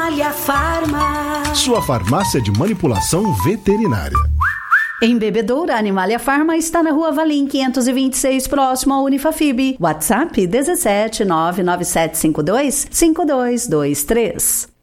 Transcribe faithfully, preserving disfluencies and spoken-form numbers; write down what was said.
Animalia Farma. Sua farmácia de manipulação veterinária. Em Bebedouro, a Animalia Farma está na Rua Valim quinhentos e vinte e seis, próximo ao Unifafib. WhatsApp dezessete nove nove sete cinco dois cinco dois dois três.